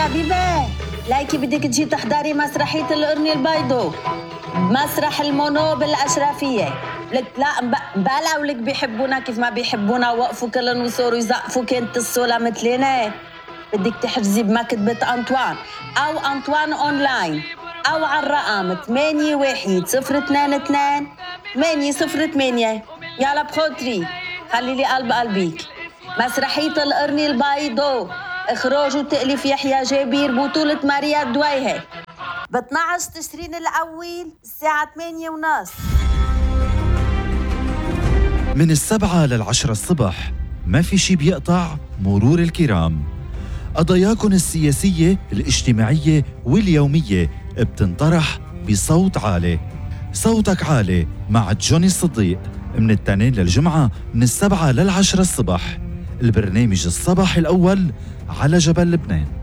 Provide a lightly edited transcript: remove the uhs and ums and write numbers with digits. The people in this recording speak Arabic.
حبيبة لايكي بدك تجي تحضري مسرحية القرن البيضاء مسرح المونو بالأشرفية. لك لا بلا ولك بيحبونا كيف ما بيحبونا وقفوا كلن وصوروا يزقفوا كنت الصولة مثلنا. بدك تحجزي بمكتبة أنطوان أو أنطوان أونلاين أو على الرقم 81 022 808. يلا بخوتري خلي لي قلب قلبيك. مسرحية القرن البيضاء إخراج وتأليف يحيى جابير بطولة ماريا الدويهة ب 12 تشرين الأول الساعة 8:30 من 7 ل10 الصبح. ما في شي بيقطع مرور الكرام. قضاياكن السياسية الاجتماعية واليومية بتنطرح بصوت عالي. صوتك عالي مع جوني الصديق من الاثنين للجمعة من 7 ل10 الصبح. البرنامج الصباحي الأول على جبل لبنان.